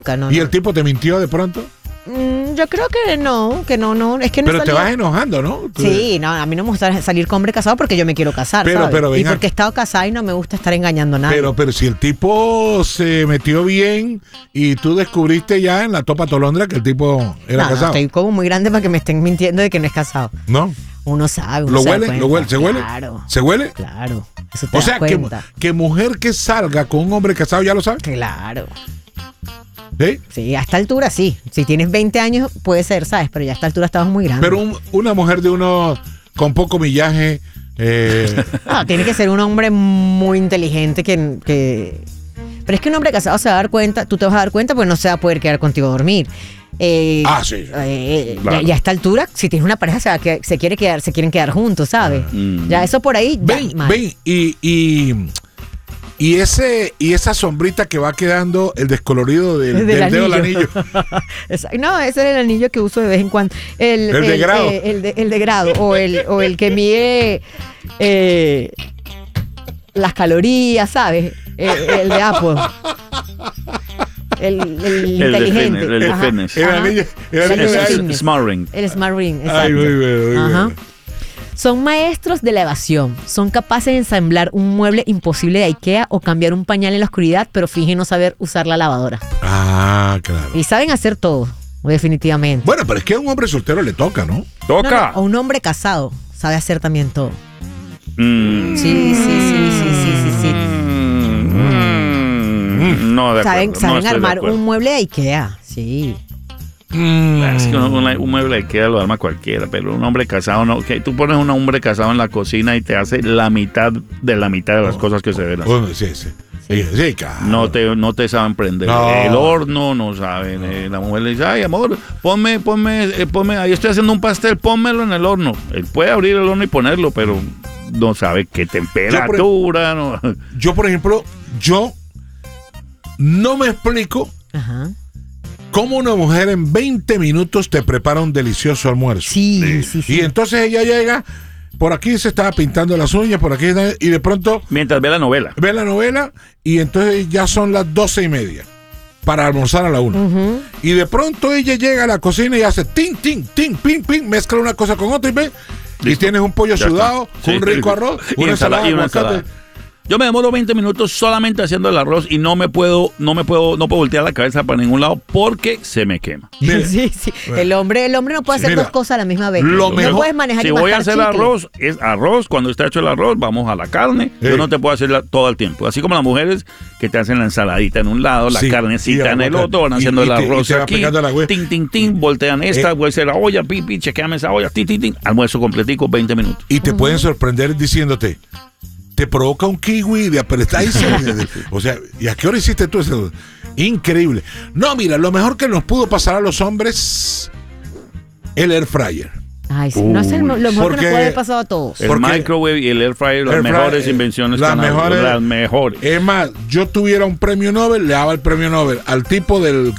No, ¿Y no. el tipo te mintió de pronto? Yo creo que no, es que no. Pero te vas enojando, ¿no? Sí, no, a mí no me gusta salir con hombre casado porque yo me quiero casar, ¿sabes? Pero y venga. porque he estado casada y no me gusta estar engañando a nadie. Pero si el tipo se metió bien y tú descubriste ya en la Topa Tolondra que el tipo era no, casado. estoy como muy grande para que me estén mintiendo de que no es casado. ¿No? Uno sabe, uno ¿Lo se da huele? cuenta. ¿Lo huele? ¿Se huele? Claro. ¿Se huele? Claro. Eso te O das sea, cuenta. que mujer que salga con un hombre casado ya lo sabe. Claro. ¿Sí? Sí, a esta altura sí. Si tienes 20 años puede ser, ¿sabes? Pero ya a esta altura estamos muy grandes. Pero una mujer de uno con poco millaje. No, tiene que ser un hombre muy inteligente que... Pero es que un hombre casado se va a dar cuenta, tú te vas a dar cuenta porque no se va a poder quedar contigo a dormir. Sí. Claro. Ya a esta altura, si tienes una pareja, se quieren quedar juntos, ¿sabes? Ya eso por ahí. Ven, y esa sombrita que va quedando, el descolorido del dedo del anillo. No, ese es el anillo que uso de vez en cuando. El de grado. El de grado. O el que mide las calorías, ¿sabes? El de Apple. El inteligente. El de fitness. El anillo El Smart Ring. El Smart Ring, exacto. Ay, muy bien. Ajá. Son maestros de la evasión. Son capaces de ensamblar un mueble imposible de IKEA o cambiar un pañal en la oscuridad, pero fingen no saber usar la lavadora. Ah, claro. Y saben hacer todo, definitivamente. Bueno, pero es que a un hombre soltero le toca, ¿no? ¡Toca! No, o un hombre casado sabe hacer también todo. Mm. Sí. No, de acuerdo. Saben no estoy de armar acuerdo. un mueble de IKEA. Sí. Es que un mueble de IKEA lo arma cualquiera, pero un hombre casado no. Que tú pones un hombre casado en la cocina y te hace la mitad de las cosas que se ven. Bueno, sí, claro. No te saben prender No. el horno, no saben. La mujer le dice, ay, amor, ponme, ahí estoy haciendo un pastel, pónmelo en el horno. Él puede abrir el horno y ponerlo, pero no sabe qué temperatura. Yo, por ejemplo, no me explico Ajá. cómo una mujer en 20 minutos te prepara un delicioso almuerzo. Sí. Y entonces ella llega, por aquí se estaba pintando las uñas, por aquí, y de pronto Mientras ve la novela. ve la novela y entonces ya son las 12:30 para almorzar a la 1. Y de pronto ella llega a la cocina y hace tin, tin, tin, pin, pin, mezcla una cosa con otra y ve. Y Listo. tienes un pollo Ya sudado, está. un Sí. rico arroz, Y una ensalada, y una aguacate. ensalada. Yo me demoro 20 minutos solamente haciendo el arroz y no puedo voltear la cabeza para ningún lado porque se me quema. Mira, Sí. El hombre no puede hacer Mira, dos cosas a la misma vez. lo No mejor- puedes manejar Si y voy a mascar hacer chicle. arroz, es arroz. Cuando está hecho el arroz, vamos a la carne. Sí. Yo no te puedo hacer todo el tiempo. Así como las mujeres que te hacen la ensaladita en un lado, la Sí, carnecita y en el aguacate. otro, van haciendo Y el te- arroz y te va aquí. pegando la hue- Tin, voltean esta, vuelve la olla, pipi, chequeame esa olla, tin. Almuerzo completico, 20 minutos. y te pueden sorprender diciéndote, te provoca un kiwi de apretadísimo. O sea, ¿y a qué hora hiciste tú eso? Increíble. No, mira, lo mejor que nos pudo pasar a los hombres, el air fryer. Ay, sí, no es lo mejor que Porque- nos puede haber pasado a todos. El Porque- microwave y el air fryer, las Air fryer, mejores invenciones. las que han habido, mejores. las mejores. Es más, yo tuviera un premio Nobel, le daba el premio Nobel al tipo del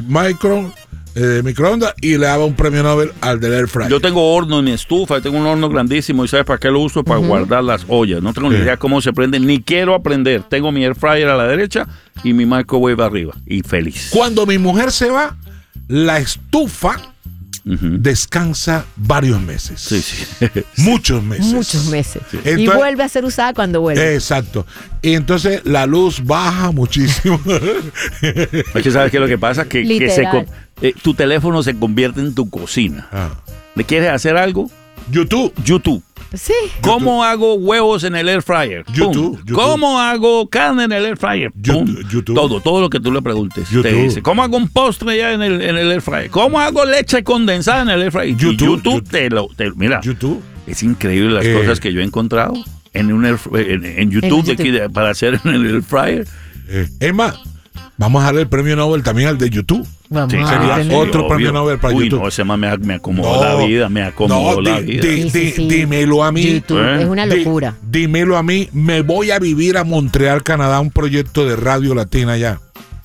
microondas y le daba un premio Nobel al del air fryer. Yo tengo horno en mi estufa, tengo un horno grandísimo y ¿sabes para qué lo uso? Para guardar las ollas. No tengo ni Sí. idea cómo se prende, ni quiero aprender. Tengo mi air fryer a la derecha y mi microwave arriba. Y feliz. Cuando mi mujer se va, la estufa Ujú. descansa varios meses. Sí. Muchos meses. Muchos meses. Y Entonces- vuelve a ser usada cuando vuelve. Exacto. Y entonces la luz baja muchísimo. Es que ¿sabes qué es lo que pasa? Que Literal. tu teléfono se convierte en tu cocina. Ah. ¿Le quieres hacer algo? YouTube. Sí. ¿Cómo hago huevos en el air fryer? YouTube, Pum. YouTube. ¿Cómo hago carne en el air fryer? Pum. YouTube. Todo lo que tú le preguntes. YouTube. Te dice, ¿cómo hago un postre ya en el air fryer? ¿Cómo hago leche condensada en el air fryer? Y YouTube. Mira, YouTube. es increíble las cosas que yo he encontrado en YouTube para hacer en el air fryer. Es más, vamos a darle el premio Nobel también al de YouTube. Vamos Sí, a sería tener- otro obvio. premio Nobel para Uy, YouTube. no, ese más me acomodó la vida, me acomodó la vida. Sí. Dímelo a mí. YouTube es una locura. Dímelo a mí. Me voy a vivir a Montreal, Canadá, un proyecto de Radio Latina allá.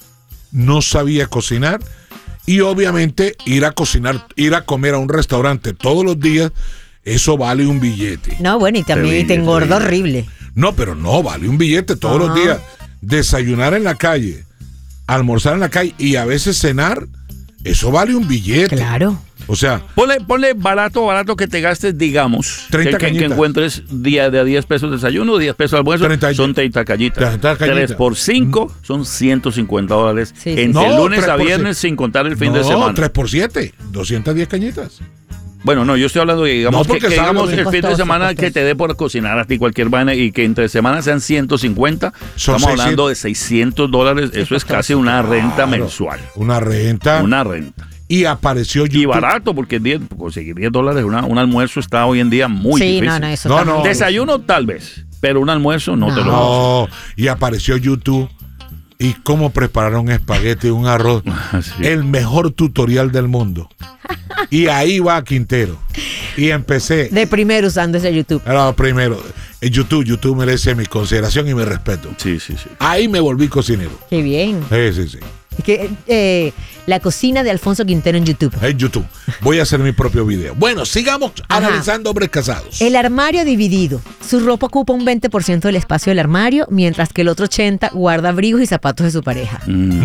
No sabía cocinar y obviamente ir a comer a un restaurante todos los días, eso vale un billete. No, bueno, y también te engorda horrible. No, pero no, vale un billete todos los días. Desayunar en la calle, almorzar en la calle y a veces cenar, eso vale un billete. Claro. O sea, Ponle barato que te gastes, digamos, 30 que cañitas. encuentres de a 10 pesos desayuno, 10 pesos almuerzo, 30 son 30 cañitas. 30 cañitas. 3 por 5 son $150 Sí, sí. entre No, lunes 3 a por viernes sin contar el fin de no, semana. 3 por 7, 210 cañitas. Bueno, no, yo estoy hablando de, digamos, No, porque que sabe digamos lo el bien fin de costoso, semana que te dé por cocinar a ti cualquier vaina y que entre semana sean 150, Son estamos hablando de $600, eso es casi una renta Claro. mensual. Una renta. Una renta. Y apareció YouTube. Y barato, porque conseguir $10 un almuerzo está hoy en día muy Sí, difícil. no, eso No, está no. muy Desayuno tal vez, pero un almuerzo no te lo No, y apareció YouTube. Y cómo preparar un espagueti, un arroz. Sí. El mejor tutorial del mundo. Y ahí va Quintero. Y empecé. de primero usando ese YouTube. Era primero, YouTube merece mi consideración y mi respeto. Sí. Ahí me volví cocinero. Qué bien. Sí. Es que la cocina de Alfonso Quintero en YouTube. En YouTube. Voy a hacer mi propio video. Bueno, sigamos analizando hombres casados. El armario dividido. Su ropa ocupa un 20% del espacio del armario, mientras que el otro 80% guarda abrigos y zapatos de su pareja.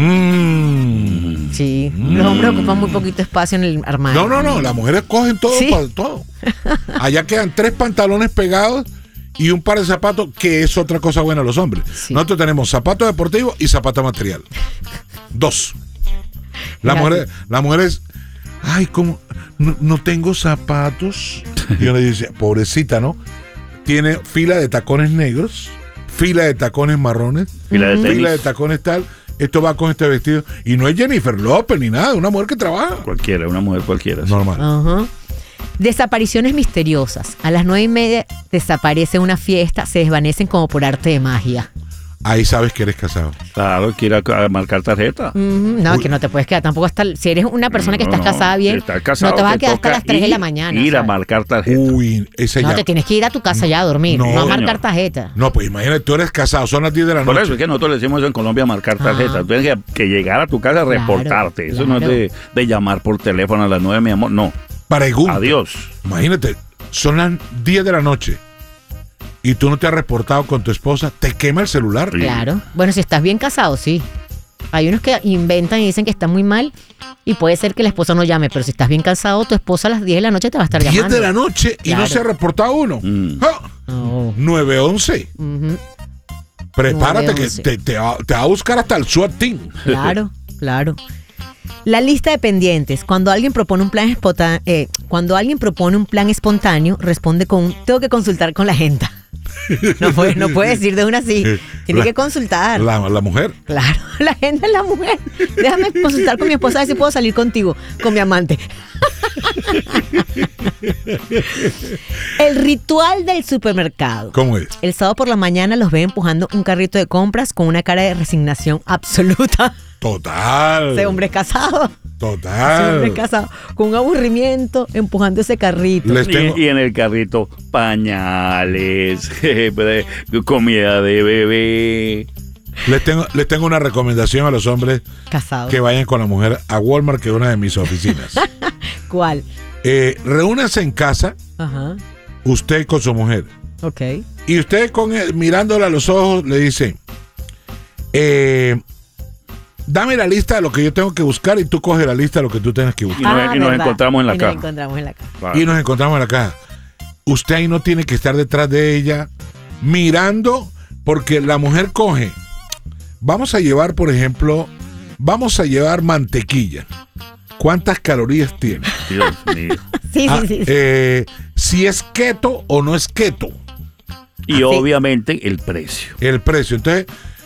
Sí, los hombres ocupan muy poquito espacio en el armario. No, las mujeres cogen todo Sí. para todo. Allá quedan 3 pantalones pegados y un par de zapatos, que es otra cosa buena a los hombres. Sí. Nosotros tenemos zapatos deportivos y zapatos material. 2. Las mujeres, ay, ¿cómo? No tengo zapatos. Y yo le decía, pobrecita, ¿no? Tiene fila de tacones negros, fila de tacones marrones, Fila de tenis. fila de tacones tal. Esto va con este vestido. Y no es Jennifer López ni nada, una mujer que trabaja. Cualquiera, una mujer cualquiera. Sí. Normal. Ajá. Desapariciones misteriosas. A las 9:30 desaparece una fiesta, se desvanecen como por arte de magia. Ahí sabes que eres casado. Claro, quiere a marcar tarjeta. No, Uy. que no te puedes quedar tampoco hasta... Si eres una persona que No, estás no, casada bien, si estás casado, no te vas a te quedar hasta toca las 3 de la mañana. Ir a ¿sabes? marcar tarjeta. Uy, ese No, ya. te tienes que ir a tu casa ya a dormir, No, no a marcar señor. tarjeta. No, pues imagínate, tú eres casado, son las 10 de la Por noche. eso es que nosotros le decimos eso en Colombia, marcar tarjeta. Tú tienes que llegar a tu casa a Claro, reportarte. Eso no es de llamar por teléfono a las 9, mi amor. No. Pregunta. Adiós. Imagínate, son las 10 de la noche y tú no te has reportado con tu esposa, te quema el celular. Sí. Claro. Bueno, si estás bien casado, sí. Hay unos que inventan y dicen que está muy mal y puede ser que la esposa no llame, pero si estás bien casado, tu esposa a las 10 de la noche te va a estar 10 llamando. de la noche y no Claro. se ha reportado uno. Ah, No. 911. Ujú. Prepárate 911. que te va a buscar hasta el SWAT team. Claro, claro. La lista de pendientes. Cuando alguien propone un plan espontáneo, responde con un, tengo que consultar con la agenda. No puede decir de una así. Tiene La- que consultar. La mujer. Claro, la agenda es la mujer. Déjame consultar con mi esposa a ver si puedo salir contigo, con mi amante. El ritual del supermercado. ¿Cómo es? El sábado por la mañana los ve empujando un carrito de compras con una cara de resignación absoluta. Total. Ese hombre es casado. Ese Total. hombre es casado. Con un aburrimiento empujando ese carrito. Les tengo- Y en el carrito, pañales, comida de bebé. Les tengo una recomendación a los hombres Casado. que vayan con la mujer a Walmart, que es una de mis oficinas. ¿Cuál? Reúnanse en casa, Ajá. usted con su mujer. Ok. Y usted con él, mirándola a los ojos, le dice, dame la lista de lo que yo tengo que buscar y tú coges la lista de lo que tú tienes que buscar. Y nos verdad. encontramos en la Y caja. Nos encontramos en la caja. Claro. Y nos encontramos en la caja. Usted ahí no tiene que estar detrás de ella mirando, porque la mujer coge. Vamos a llevar, por ejemplo, mantequilla. ¿Cuántas calorías tiene? Dios mío. Sí, Ah, sí, sí. si es keto o no es keto. Y obviamente el precio. El precio. Entonces,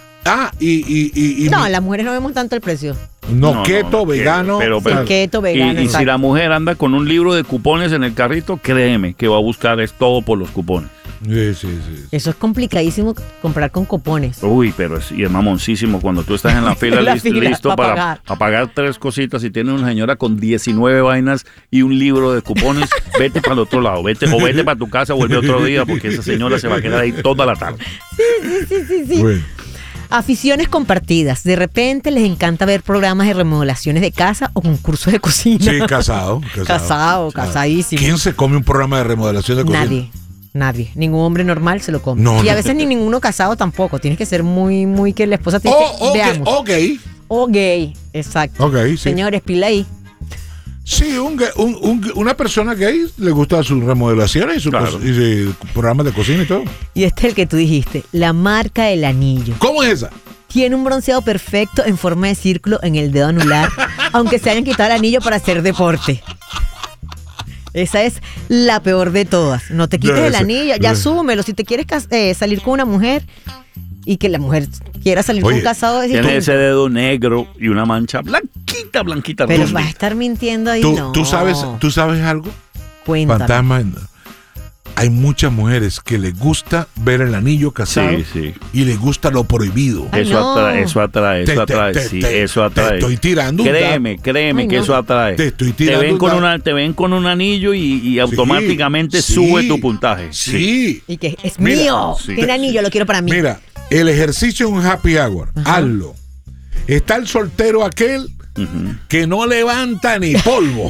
y No, las mujeres no vemos tanto el precio. no, keto, vegano. Pero, Sí, keto, vegano, y si exacto. la mujer anda con un libro de cupones en el carrito, créeme que va a buscar es todo por los cupones. Sí. Eso es complicadísimo comprar con cupones. Uy, pero es mamoncísimo cuando tú estás en la fila, En la fila, listo pa' para pagar. pagar 3 cositas y tienes una señora con 19 vainas y un libro de cupones, vete para el otro lado, vete para tu casa, vuelve otro día porque esa señora se va a quedar ahí toda la tarde. Sí. Bueno, Aficiones compartidas. De repente les encanta ver programas de remodelaciones de casa o concursos de cocina. sí, casado. Casadísimo. ¿Quién se come un programa de remodelación de cocina? Nadie. Ningún hombre normal se lo come. No, y a no. veces ni ninguno casado tampoco. Tienes que ser muy que la esposa tiene que... Ok, Veamos. ok. O gay, exacto. Ok, sí. Señores, pila ahí. Sí, una persona gay le gusta sus remodelaciones y sus Claro. programas de cocina y todo. Y este es el que tú dijiste, la marca del anillo. ¿Cómo es esa? Tiene un bronceado perfecto en forma de círculo en el dedo anular, aunque se hayan quitado el anillo para hacer deporte. Esa es la peor de todas. No te quites Debe el ser. anillo, ya asúmelo. Si te quieres salir con una mujer y que la mujer quiera salir con Oye, un casado, decir, Tiene ese dedo negro y una mancha blanquita. pero Tú- vas a estar mintiendo ahí. ¿Tú, no. tú sabes algo? Cuéntame. Fantasma. Hay muchas mujeres que les gusta ver el anillo casado Sí. y les gusta lo prohibido. Ay, Eso no. atrae, eso atrae. Te Eso atrae. estoy tirando un Créeme Ay, que no. eso atrae. Te estoy tirando un dato. Te ven con un anillo y automáticamente sí, sube tu puntaje. Sí. Y que es Mira, mío. sí. Tiene anillo, lo quiero para mí. Mira, el ejercicio es un happy hour. Hazlo. Está el soltero aquel que no levanta ni polvo.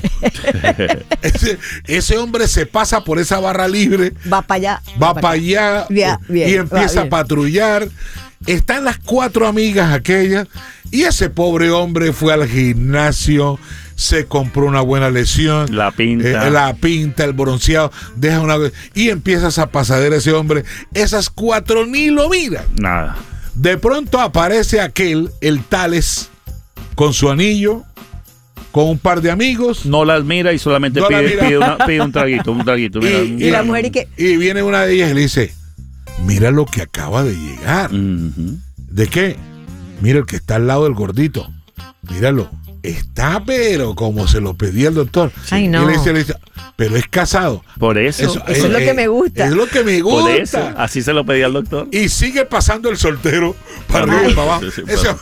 ese hombre se pasa por esa barra libre, Va para allá. va para allá Bien, y va empieza a bien. patrullar. Están las 4 amigas aquellas y ese pobre hombre fue al gimnasio, se compró una buena lesión, La pinta. el bronceado, deja una y empieza esa pasadera ese hombre. Esas 4 ni lo miran. Nada. De pronto aparece aquel, el Tales, con su anillo, con un par de amigos. No las mira y solamente No la mira. pide un traguito. Mira, Y la mujer y que... Y viene una de ellas y le dice, mira lo que acaba de llegar. Ujú. ¿De qué? Mira el que está al lado del gordito. Míralo. Está, pero como se lo pedía el doctor. Ay, no. Y le dice, pero es casado. Por eso. Eso es lo que me gusta. Es lo que me gusta. Por eso. Así se lo pedía al doctor. Y sigue pasando el soltero para Ay. arriba y para abajo. Sí,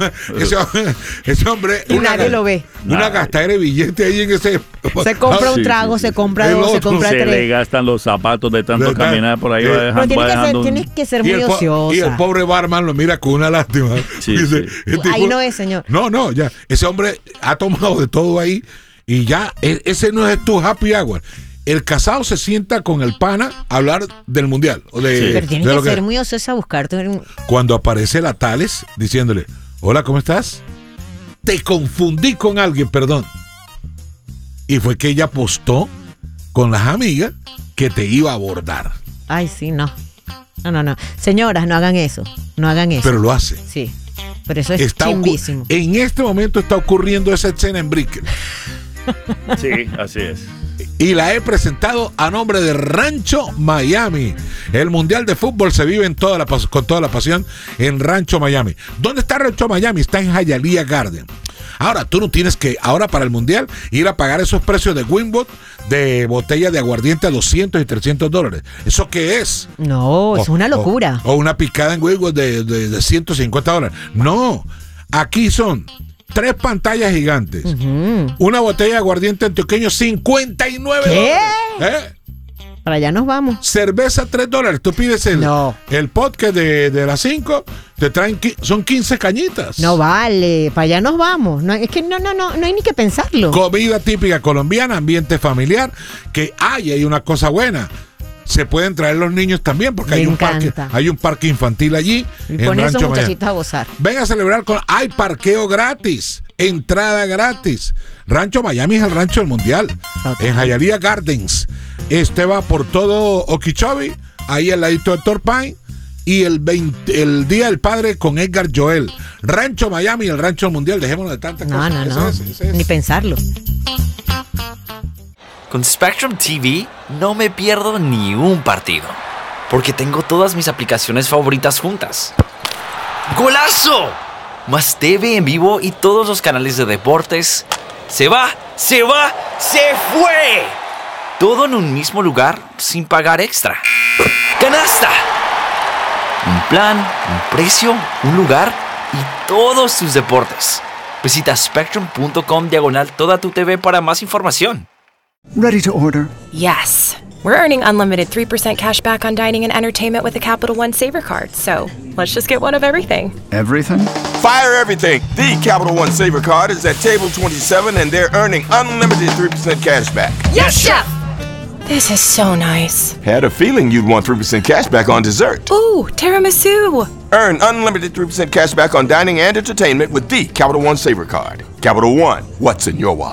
Ese hombre. Y nadie lo ve. Una gastadera de billete ahí en ese. Se compra un Sí, trago, sí, se compra El 2, se otro compra Se le 3. gastan los zapatos de tanto ¿Verdad? caminar por ahí. Pero Pero tienes que ser Y muy ociosa. y el pobre barman lo mira con una lástima. Sí, Dice, sí. "Este Ahí tipo- no es, señor. No, ya. Ese hombre ha tomado de todo ahí y ya, ese no es tu happy hour. El casado se sienta con el pana a hablar del mundial. O de, Sí. Pero tienes de lo que ser muy ociosa a buscarte un... Cuando aparece la Tales diciéndole, hola, ¿cómo estás? Te confundí con alguien, perdón. Y fue que ella apostó con las amigas que te iba a abordar. Ay, sí, no. No. Señoras, no hagan eso. No hagan eso. Pero lo hace. Sí. Pero eso es Está chimbísimo. en este momento está ocurriendo esa escena en Brickell. Sí, así es. Y la he presentado a nombre de Rancho Miami. El Mundial de Fútbol se vive con toda la pasión en Rancho Miami. ¿Dónde está Rancho Miami? Está en Hialeah Garden. Ahora, tú no tienes que, ahora para el Mundial, ir a pagar esos precios de Winwood de botella de aguardiente a $200 y $300. ¿Eso qué es? No, es una locura. O una picada en Winwood de $150. No, aquí son 3 pantallas gigantes. Una botella de aguardiente antioqueño, $59. ¿Qué? ¿Eh? Para allá nos vamos. Cerveza, $3. Tú pides el podcast de las 5, te traen, son 15 cañitas. No vale, para allá nos vamos. No, es que no hay ni que pensarlo. Comida típica colombiana, ambiente familiar, que hay una cosa buena. Se pueden traer los niños también, porque Me hay un parque infantil allí. Y en pon esos Rancho Miami. muchachitos a gozar. Ven a celebrar hay parqueo gratis, entrada gratis. Rancho Miami es el rancho del mundial. Total. En Hialeah Gardens. Este va por todo Okeechobee, ahí al ladito de Torpine. Y el Día del Padre con Edgar Joel. Rancho Miami, el rancho del mundial. Dejémonos de tantas No, cosas. no. Ese es. Ni pensarlo. Con Spectrum TV no me pierdo ni un partido, porque tengo todas mis aplicaciones favoritas juntas. ¡Golazo! Más TV en vivo y todos los canales de deportes. ¡Se va! ¡Se fue! Todo en un mismo lugar sin pagar extra. ¡Canasta! Un plan, un precio, un lugar y todos tus deportes. Visita spectrum.com/toda tu TV para más información. Ready to order. Yes. We're earning unlimited 3% cash back on dining and entertainment with a Capital One Saver card. So let's just get one of everything. Everything? Fire everything. The Capital One Saver Card is at table 27 and they're earning unlimited 3% cash back. Yes, Chef! This is so nice. Had a feeling you'd want 3% cash back on dessert. Ooh, tiramisu. Earn unlimited 3% cash back on dining and entertainment with the Capital One Saver Card. Capital One, what's in your wallet?